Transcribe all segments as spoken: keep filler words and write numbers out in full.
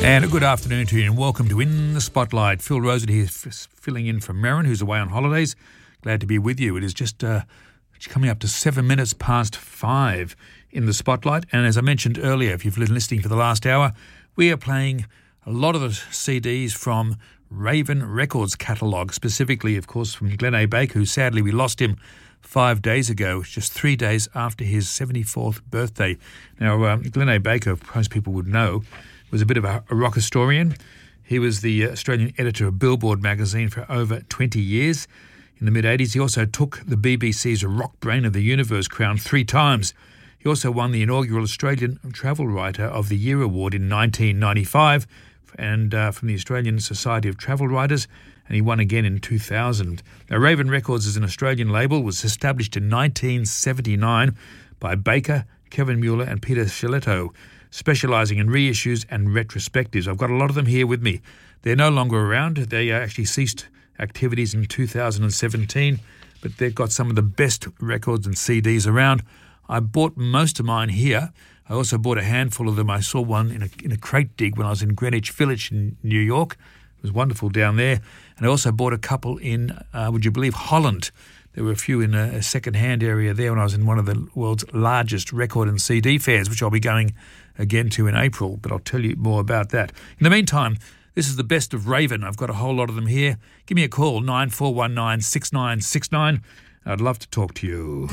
And a good afternoon to you and welcome to In the Spotlight. Phil Rosen here f- filling in for Merrin, who's away on holidays. Glad to be with you. It is just uh, coming up to seven minutes past five in the Spotlight. And as I mentioned earlier, if you've been listening for the last hour, we are playing a lot of the C Ds from Raven Records catalogue, specifically, of course, from Glenn A. Baker, who sadly we lost him five days ago, just three days after his seventy-fourth birthday. Now, um, Glenn A. Baker, most people would know, was a bit of a, a rock historian. He was the Australian editor of Billboard magazine for over twenty years. In the mid-eighties, he also took the B B C's Rock Brain of the Universe crown three times. He also won the inaugural Australian Travel Writer of the Year award in nineteen ninety-five and uh, from the Australian Society of Travel Writers, and he won again in two thousand. Now, Raven Records is an Australian label, was established in nineteen seventy-nine by Baker, Kevin Mueller and Peter Sciletto, specialising in reissues and retrospectives. I've got a lot of them here with me. They're no longer around. They actually ceased activities in two thousand seventeen, but they've got some of the best records and C Ds around. I bought most of mine here. I also bought a handful of them. I saw one in a, in a crate dig when I was in Greenwich Village in New York. It was wonderful down there. And I also bought a couple in, uh, would you believe, Holland. There were a few in a, a second-hand area there when I was in one of the world's largest record and C D fairs, which I'll be going again to in April, but I'll tell you more about that. In the meantime, this is the best of Raven. I've got a whole lot of them here. Give me a call, nine four one nine, six nine six nine. I'd love to talk to you.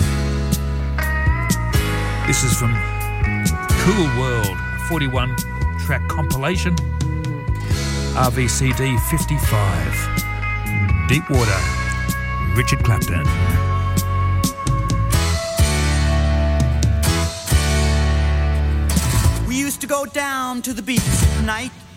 This is from Cool World, forty-one track compilation, R V C D fifty-five, Deep Water, Richard Clapton. We used to go down to the beach at night,